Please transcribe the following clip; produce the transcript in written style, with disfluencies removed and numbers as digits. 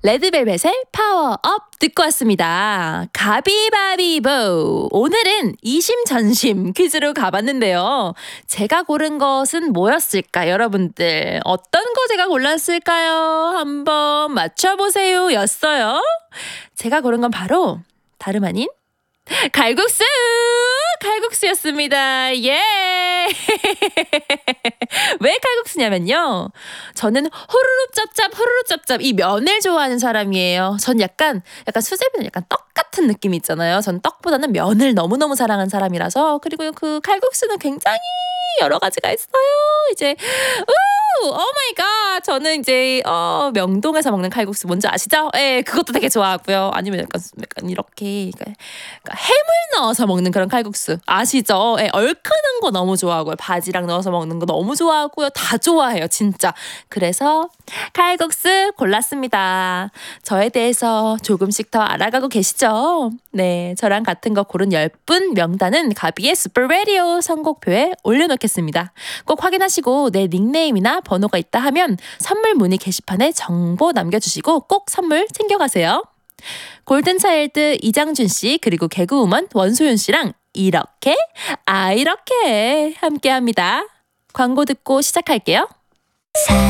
레드벨벳의 파워업 듣고 왔습니다. 가비바비보. 오늘은 이심전심 퀴즈로 가봤는데요. 제가 고른 것은 뭐였을까? 여러분들 어떤 거 제가 골랐을까요? 한번 맞춰보세요 였어요. 제가 고른 건 바로 다름 아닌 칼국수! 칼국수였습니다. 예! 왜 칼국수냐면요. 저는 호루룩 짭짭 이 면을 좋아하는 사람이에요. 전 약간 수제비는 약간 떡 같은 느낌 있잖아요. 전 떡보다는 면을 너무너무 사랑하는 사람이라서. 그리고 그 칼국수는 굉장히 여러 가지가 있어요. 이제 오 마이 갓. 저는 이제 명동에서 먹는 칼국수 뭔지 아시죠? 예, 그것도 되게 좋아하고요. 아니면 약간 이렇게 햄을 넣어서 먹는 그런 칼국수 아시죠? 예, 얼큰한 거 너무 좋아하고요. 바지락 넣어서 먹는 거 너무 좋아하고요. 다 좋아해요, 진짜. 그래서 칼국수 골랐습니다. 저에 대해서 조금씩 더 알아가고 계시죠? 네, 저랑 같은 거 고른 10분 명단은 가비의 슈퍼라디오 선곡표에 올려놓겠습니다. 꼭 확인하시고 내 닉네임이나 번호가 있다 하면 선물 문의 게시판에 정보 남겨주시고 꼭 선물 챙겨가세요. 골든차일드 이장준 씨 그리고 개그우먼 원소윤 씨랑 이렇게 함께합니다. 광고 듣고 시작할게요.